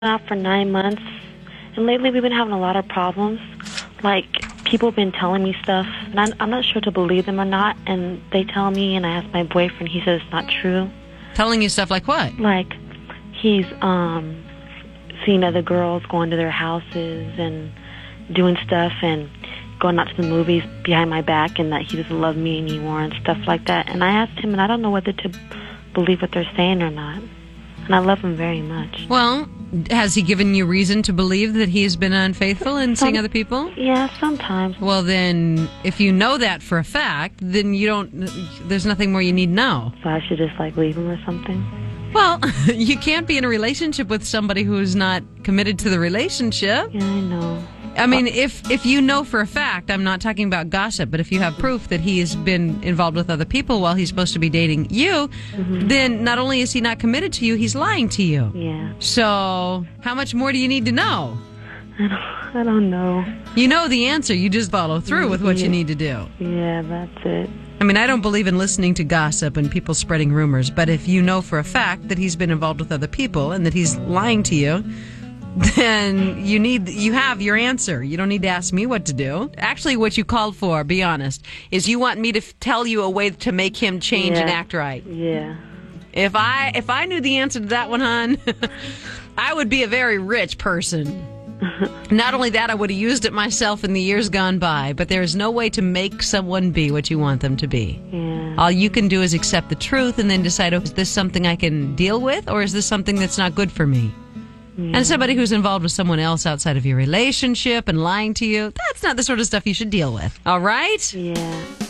out for 9 months, and lately we've been having a lot of problems. Like, people have been telling me stuff, and I'm not sure to believe them or not, and they tell me, and I ask my boyfriend, he says it's not true. Telling you stuff like what? Like, he's seeing other girls going to their houses and doing stuff and going out to the movies behind my back, and that he doesn't love me anymore and stuff like that. And I asked him, and I don't know whether to believe what they're saying or not. And I love him very much. Well, has he given you reason to believe that he's been unfaithful in seeing other people? Yeah, sometimes. Well, then, if you know that for a fact, then there's nothing more you need to know. So I should just, leave him or something? Well, you can't be in a relationship with somebody who's not committed to the relationship. Yeah, I know. I mean, if you know for a fact, I'm not talking about gossip, but if you have proof that he has been involved with other people while he's supposed to be dating you, then not only is he not committed to you, he's lying to you. Yeah. So, how much more do you need to know? I don't know. You know the answer. You just follow through with what you need to do. Yeah, that's it. I mean, I don't believe in listening to gossip and people spreading rumors, but if you know for a fact that he's been involved with other people and that he's lying to you, then you have your answer. You don't need to ask me what to do. Actually, what you called for, be honest, is you want me to tell you a way to make him change and act right. Yeah. If I knew the answer to that one, hon, I would be a very rich person. Not only that, I would have used it myself in the years gone by, but there is no way to make someone be what you want them to be. Yeah. All you can do is accept the truth and then decide, is this something I can deal with, or is this something that's not good for me? Yeah. And somebody who's involved with someone else outside of your relationship and lying to you, that's not the sort of stuff you should deal with. All right? Yeah.